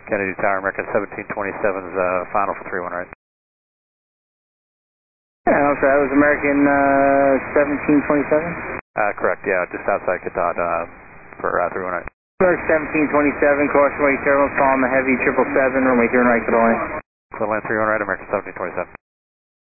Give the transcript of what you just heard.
Kennedy Tower, American 1727's final for 31 right. Yeah, I'm sorry, that was American 1727? Correct, yeah, just outside Cadott for 31 right. American 1727, caution wake turbulence, following the heavy 777, runway turn right to the line. So land 31 right, American 1727.